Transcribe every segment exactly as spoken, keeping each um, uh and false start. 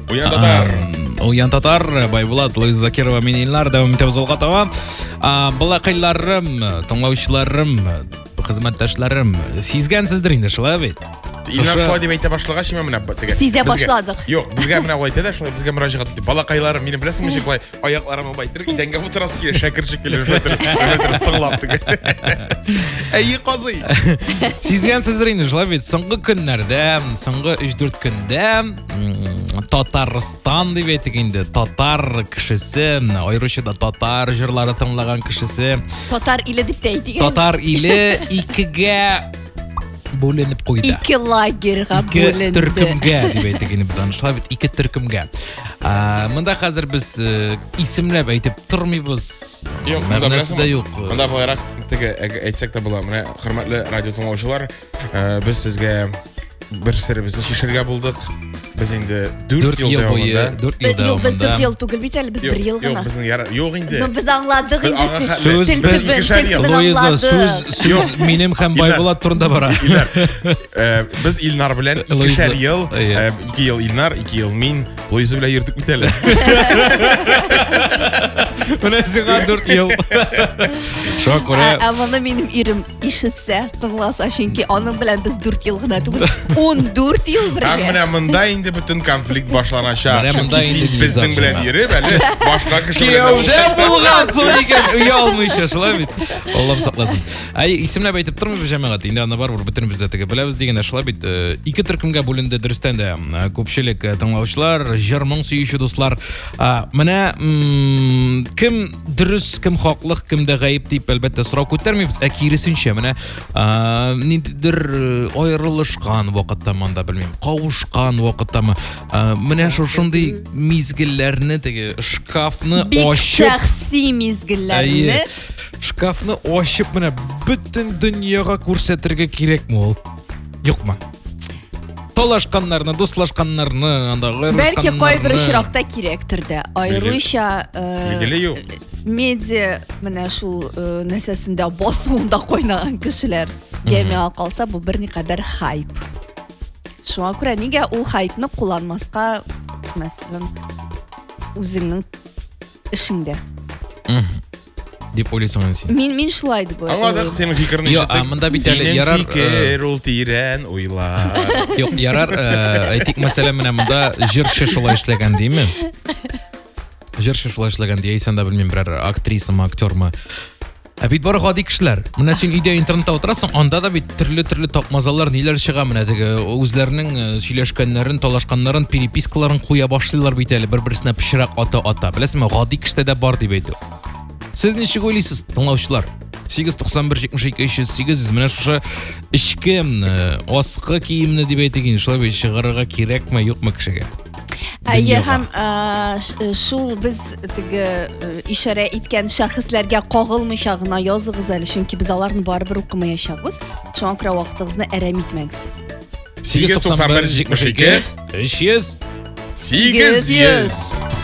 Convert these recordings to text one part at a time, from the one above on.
Уян татар. Уян татар, Байбулат, Луиза Закирова мен Илнар дәвам итәбез алга таба. Балакайларым, тыңлаучыларым, хезмәттәшләрем, сизгәнсездер инде шулай бит. Илнар шулай дип әйтә башлагач, мен менә теге. Сизә башладык. Юк, безгә менә әйтә дә шулай, безгә мөрәҗәгать итеп. Балакайларым, минем беләсеңме, шулай аякларымны байтырып, идәнгә утырасы килә, шәкер шикелле тыңлап теге. Әйе, казый. Сизгәнсездер инде шулай бит. Соңгы көннәрдә, соңгы өч-дүрт көндә Татарстан дип әйтик инде. Татар кешесе, аеруча да татар җырлары тыңлаган кешесе. Татар иле дип тә әйтик. Татар иле икегә бүленеп куйды. Ике лагерьга бүленде. Ике төркемгә дип әйтик инде без аны. Шулай бит, ике төркемгә. Монда хәзер без исемләп әйтеп тормыйбыз. Юк, мәгънәсе дә юк. Монда буларак теге әйтсәк тә була. Менә хөрмәтле радио тыңлаучылар, без сезгә бер сиребезне шишергә булдык. Biz инде дүрт ел дәвамында. дүрт ел дәвамында. Юк, без дүрт ел түгел бит әле, без бер ел гына. Юк, безнең яра. Юк инде. Ну, без аңладык инде. Сүз Луиза, сүз, сүз минем һәм Байбулат турында бара. Без Илнар белән икешәр ел, ике ел Илнар, ике ел мин, Луиза белән йөрдек бит әле. Менә сиңа дүрт ел. Шуңа күрә. Ә моны минем ирем ишетсә, тыңласа, чөнки аның белән без дүрт ел гына түгел, ун дүрт ел бергә. Менә монда инде бүтән конфликт башланачак. Менә монда инде безнең белән йөреп, әле башка кеше белән. Кияүдә булгансың икән, уялмыйча, шулай бит. Аллам сакласын. Әй, исемләп әйтеп тормыйбыз җәмәгать. Инде аны бар, бөтенебез дә теге беләбез дигәндә, шулай бит. Ике төркемгә бүленде дөрестән дә. Күпчелек тыңлаучылар, җыр-моң сөюче дуслар. Менә кем дөрес, кем хаклык, кем дә гаип дип әлбәттә сорау күтәрмибез. Ә киресенчә, менә ниндидер аерылышкан вакытта монда белмим, кавышкан вакыттамы, менә шушындый мизгелләрне теге шкафны ачып, шәхси мизгелләрне, шкафны ачып менә бөтен дөньяга күрсәтергә кирәкме ул? Юкмы? Талашканнарны, дуслашканнарны, анда гайрышканнарны. Бәлки кайбер очракта кирәктер дә. Аеруча медиа менә шул нәрсәсендә басуында кайнаган кешеләр гәмәгә калса, бу берникадәр хайп. Шуңа күрә нигә ул хайпны кулланмаска, мәсәлән, үзеңнең эшеңдә. Дип уйлыйсың син. Мин мин шулай дип уйлыйм. Аңладык, синең фикерне ишеттек. Юк, монда бит әле ярар. Фикер ул тирән уйлар. Юк, ярар, әйтик мәсәлән, менә монда җырчы шулай эшләгән димме? Җырчы шулай эшләгән ди, әйсән дә белмим, берәр актрисамы, актёрмы. Ә бит бары гади кешеләр. Менә син өйдә интернетта утырасың, анда да бит төрле-төрле тапмазалар, ниләр чыга, менә теге үзләренең сөйләшкәннәрен, талашканнарын, перепискаларын куя башлыйлар бит әле, бер-берсенә пычрак ата-ата. Беләсеңме, гади кешедә дә бар дип әйтә. Сез ничек уйлыйсыз, тыңлаучылар? сигез туксан бер җитмеш ике өч йөз сигез, менә шушы эчке аскы киемне дип әйтегез, шулай бит чыгарырга кирәкме, юкмы кешегә? Әйе, һәм шул без теге ишарә иткән шәхесләргә кагылмыйча гына языгыз әле, чөнки без аларны барыбер укымаячакбыз. Шуңа күрә вакытыгызны әрәм итмәгез. сигез туксан бер җитмеш ике өч йөз сигез йөз.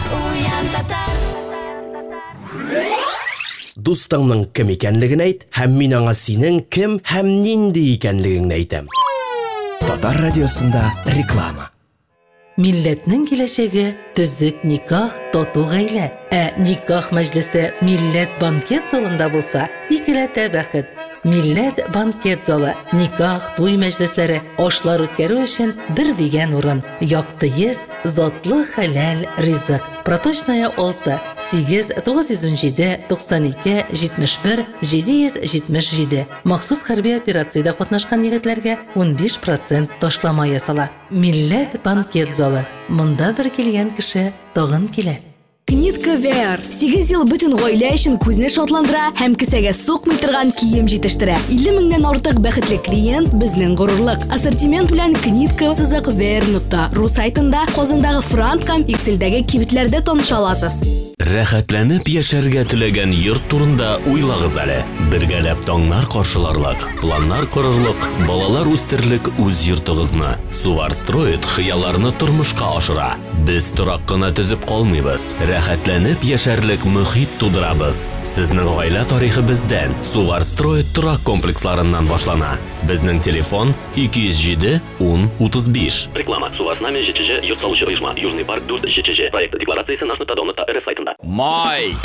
Дустыңның кем икәнлеген әйт, һәм мин аңа синең кем һәм нинди икәнлегеңне әйтәм. Татар радиосында реклама. Милләтнең киләчәге төзек никах, тату гаилә. Ә никах мәҗлесе милләт банкет залында булса, икеләтә бәхет. Милләт банкет залы, никах, туй мәҗлесләре, ашлар үткәрү өчен бер дигән урын. Якты йөз, затлы хәләл ризык. Проточная алты, сигез тугыз йөз унҗиде туксан ике җитмеш бер җиде йөз җитмеш җиде. Махсус хәрби операциядә катнашкан егетләргә ун биш процент ташлама ясала. Милләт банкет залы. Монда бер килгән кеше тагын килә. Книтка ви ар сигез ел бөтен гаилә өчен күзне шатландыра һәм кесәгә сукмый торган кием җитештерә. илле меңнән артык бәхетле клиент безнең горурлык. Ассортимент белән Книтка сызык ви ар нокта ру сайтында Казандагы Франт һәм Икселдәге кибетләрдә таныша аласыз. Рәхәтләнеп яшәргә теләгән йорт турында уйлагыз әле. Бергәләп таңнар каршыларлык, планнар корырлык, балалар үстерлек үз йортыгызны. Суварстроит хыялларны тормышка ашыра. Без торак кына төзеп калмыйбыз. Рәхәтләнеп яшәрлек мөхит тудырабыз. Сезнең гаилә тарихы бездән. Суварстроит торак комплексларыннан башлана. Безнең телефон ике йөз җиде ун утыз биш. Реклама. Суварснами ЖЧЖ йорт салучы оешма. Южный парк дүрт ЖЧЖ. Проект декларациясе наш нокта дом нокта эр эф сайтында. Май!